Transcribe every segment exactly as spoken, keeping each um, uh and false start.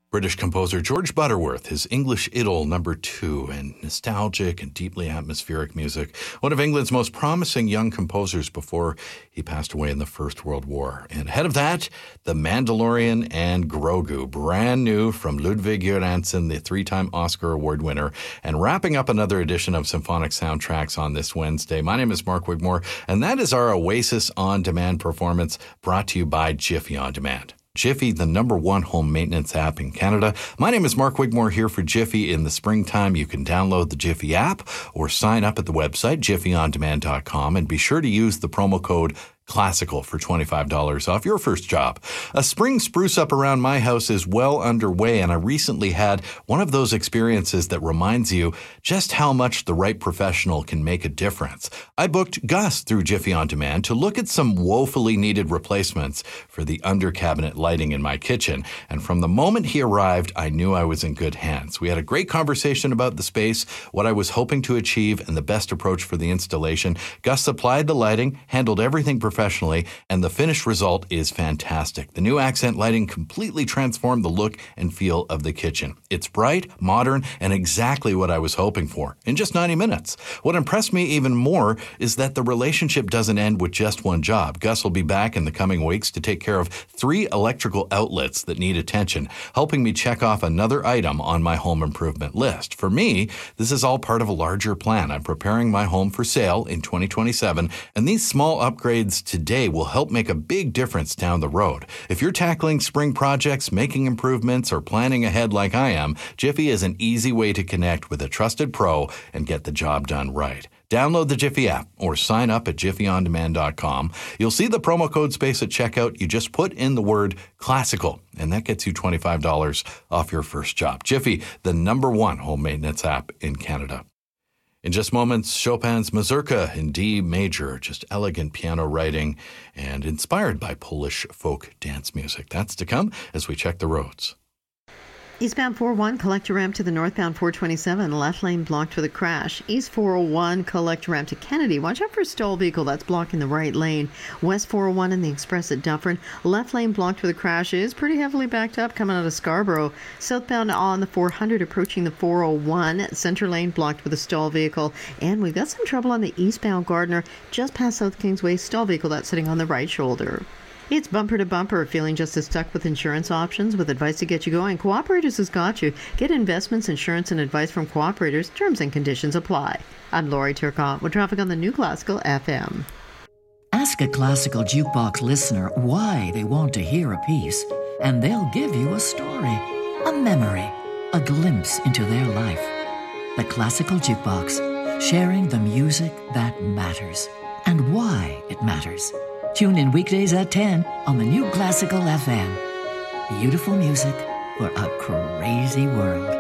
British composer George Butterworth, his English Idyll number two, and nostalgic and deeply atmospheric music. One of England's most promising young composers before he passed away in the First World War. And ahead of that, The Mandalorian and Grogu, brand new from Ludwig Göransson, the three-time Oscar Award winner. And wrapping up another edition of Symphonic Soundtracks on this Wednesday. My name is Mark Wigmore, and that is our Oasis On Demand performance brought to you by Jiffy On Demand. Jiffy, the number one home maintenance app in Canada. My name is Mark Wigmore here for Jiffy. In the springtime, you can download the Jiffy app or sign up at the website, jiffy on demand dot com, and be sure to use the promo code Classical for twenty-five dollars off your first job. A spring spruce up around my house is well underway, and I recently had one of those experiences that reminds you just how much the right professional can make a difference. I booked Gus through Jiffy On Demand to look at some woefully needed replacements for the under cabinet lighting in my kitchen, and from the moment he arrived, I knew I was in good hands. We had a great conversation about the space, what I was hoping to achieve, and the best approach for the installation. Gus supplied the lighting, handled everything professionally, professionally, and the finished result is fantastic. The new accent lighting completely transformed the look and feel of the kitchen. It's bright, modern, and exactly what I was hoping for in just ninety minutes. What impressed me even more is that the relationship doesn't end with just one job. Gus will be back in the coming weeks to take care of three electrical outlets that need attention, helping me check off another item on my home improvement list. For me, this is all part of a larger plan. I'm preparing my home for sale in twenty twenty-seven, and these small upgrades today will help make a big difference down the road. If you're tackling spring projects, making improvements, or planning ahead like I am, Jiffy is an easy way to connect with a trusted pro and get the job done right. Download the Jiffy app or sign up at jiffy on demand dot com. You'll see the promo code space at checkout. You just put in the word classical, and that gets you twenty-five dollars off your first job. Jiffy, the number one home maintenance app in Canada. In just moments, Chopin's Mazurka in D major, just elegant piano writing and inspired by Polish folk dance music. That's to come as we check the roads. Eastbound four oh one, collector ramp to the northbound four twenty-seven, left lane blocked with a crash. East four oh one, collector ramp to Kennedy. Watch out for a stalled vehicle that's blocking the right lane. West four oh one and the express at Dufferin, left lane blocked with a crash. Is pretty heavily backed up coming out of Scarborough. Southbound on the four hundred approaching the four oh one, center lane blocked with a stalled vehicle. And we've got some trouble on the eastbound Gardiner just past South Kingsway, stalled vehicle that's sitting on the right shoulder. It's bumper to bumper. Feeling just as stuck with insurance options? With advice to get you going, Cooperators has got you. Get investments, insurance, and advice from Cooperators. Terms and conditions apply. I'm Lori Turcotte with traffic on the New Classical F M. Ask a classical jukebox listener why they want to hear a piece, and they'll give you a story, a memory, a glimpse into their life. The Classical Jukebox, sharing the music that matters and why it matters. Tune in weekdays at ten on the New Classical F M. Beautiful music for a crazy world.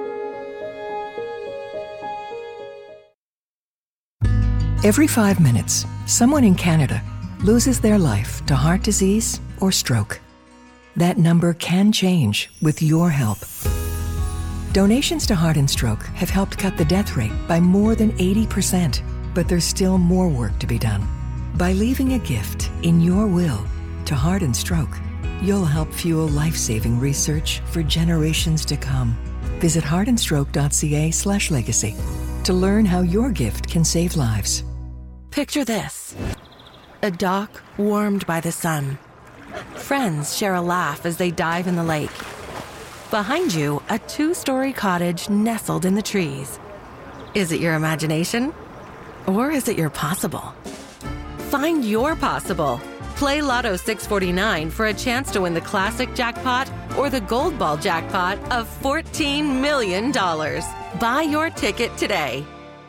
Every five minutes, someone in Canada loses their life to heart disease or stroke. That number can change with your help. Donations to Heart and Stroke have helped cut the death rate by more than eighty percent, but there's still more work to be done. By leaving a gift in your will to Heart and Stroke, you'll help fuel life-saving research for generations to come. Visit heartandstroke.ca slash legacy to learn how your gift can save lives. Picture this. A dock warmed by the sun. Friends share a laugh as they dive in the lake. Behind you, a two-story cottage nestled in the trees. Is it your imagination? Or is it your possible? Find your possible. Play Lotto six forty-nine for a chance to win the classic jackpot or the gold ball jackpot of fourteen million dollars. Buy your ticket today.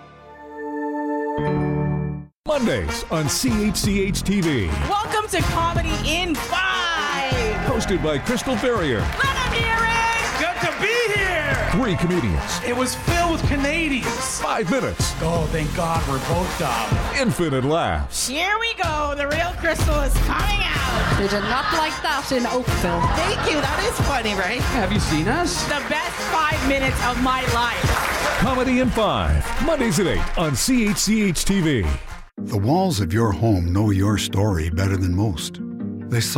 Mondays on C H C H T V. Welcome to Comedy in Five. Hosted by Crystal Ferrier. Let him hear it. Good to be here. Three comedians. It was filled with Canadians. Five minutes. Oh, thank God we're both dumb. Infinite laughs. Here we go. The real Crystal is coming out. They did not like that in Oakville. Thank you. That is funny, right? Have you seen us? The best five minutes of my life. Comedy in Five. Mondays at eight on C H C H T V. The walls of your home know your story better than most. They